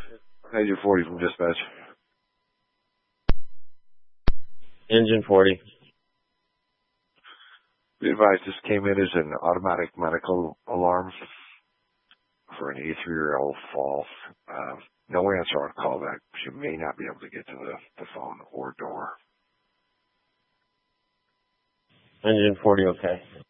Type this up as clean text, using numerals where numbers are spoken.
Engine 40 from dispatch. Engine 40. Be advised, this came in as an automatic medical alarm for an 83-year-old fall. No answer on callback. She may not be able to get to the phone or door. Engine 40, okay.